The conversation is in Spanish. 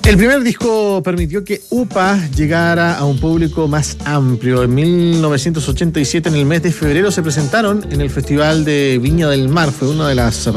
El primer disco permitió que UPA llegara a un público más amplio. En 1987, en el mes de febrero, se presentaron en el Festival de Viña del Mar. Fue una de las